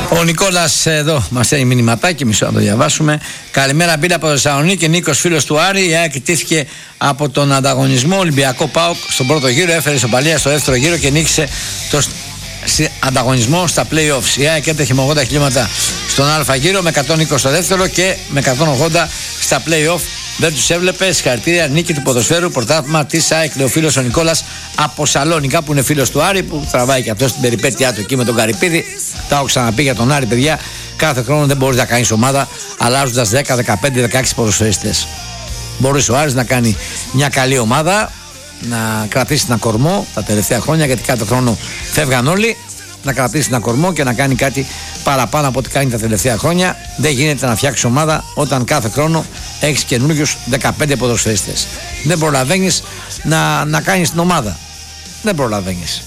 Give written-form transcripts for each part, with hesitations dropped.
Ο Νικόλας εδώ μας στέλνει μηνυματάκι, μισό να το διαβάσουμε. Καλημέρα, Μπίλα από Θεσσαλονίκη. Νίκος, φίλος του Άρη. Η ΑΕΚ ιτήθηκε από τον ανταγωνισμό Ολυμπιακό ΠΑΟΚ στον πρώτο γύρο. Έφερε ισοπαλία στο δεύτερο γύρο και νίκησε το ανταγωνισμό στα play-offs. Η ΑΕΚ έτρεχε με 80 χιλιόμετρα στον Α γύρο, με 120 στο δεύτερο και με 180 στα play-off. Δεν τους έβλεπε. Συγχαρητήρια, νίκη του ποδοσφαίρου, πρωτάθλημα της ΑΕΚ, λέει ο φίλος ο Νικόλας από Σαλόνικα, που είναι φίλος του Άρη, που τραβάει και αυτό στην περιπέτειά του εκεί με τον Καρυπίδη. Τα έχω ξαναπεί για τον Άρη, παιδιά. Κάθε χρόνο δεν μπορείς να κάνεις ομάδα αλλάζοντας 10, 15, 16 ποδοσφαιριστές. Μπορείς ο Άρης να κάνει μια καλή ομάδα, να κρατήσει ένα κορμό τα τελευταία χρόνια, γιατί κάθε χρόνο φεύγαν όλοι. Να κρατήσει ένα κορμό και να κάνει κάτι παραπάνω από ό,τι κάνει τα τελευταία χρόνια. Δεν γίνεται να φτιάξει ομάδα όταν κάθε χρόνο έχεις καινούριους 15 ποδοσφαιριστές. Δεν προλαβαίνεις να κάνεις την ομάδα. Δεν προλαβαίνεις.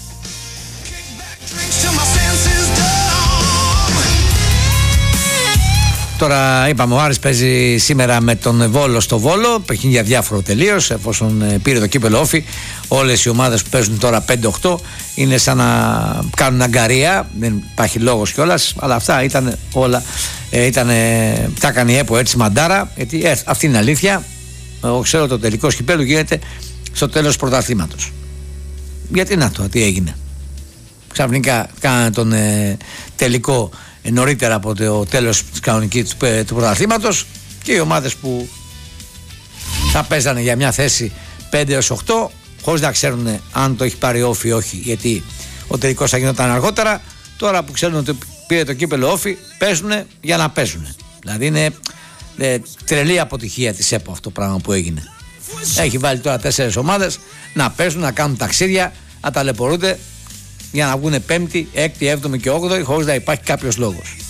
Τώρα είπαμε, ο Άρης παίζει σήμερα με τον Βόλο στο Βόλο. Παιχνίδι για διάφορο τελείως, εφόσον πήρε το κύπελο όφι. Όλες οι ομάδες που παίζουν τώρα 5-8 είναι σαν να κάνουν αγκαρία. Δεν υπάρχει λόγος κιόλας, αλλά αυτά ήταν όλα. Τα έκανε η ΕΠΟ έτσι μαντάρα, γιατί αυτή είναι η αλήθεια. Εγώ ξέρω το τελικό κυπέλου γίνεται στο τέλος του πρωταθλήματος. Γιατί να το, τι έγινε. Ξαφνικά κάνανε τον τελικό νωρίτερα από το τέλος της κανονικής του πρωταθλήματος, και οι ομάδες που θα παίζανε για μια θέση 5-8 χωρίς να ξέρουν αν το έχει πάρει όφι ή όχι, γιατί ο τελικός θα γινόταν αργότερα. Τώρα που ξέρουν ότι πήρε το κύπελο όφι, παίζουν για να παίζουν. Δηλαδή είναι τρελή αποτυχία της ΕΠΟ αυτό το πράγμα που έγινε. Έχει βάλει τώρα 4 ομάδες να παίζουν, να κάνουν ταξίδια, να ταλαιπωρούνται για να βγουν 5η, 6η, 7η και 8η χωρίς να υπάρχει κάποιος λόγος.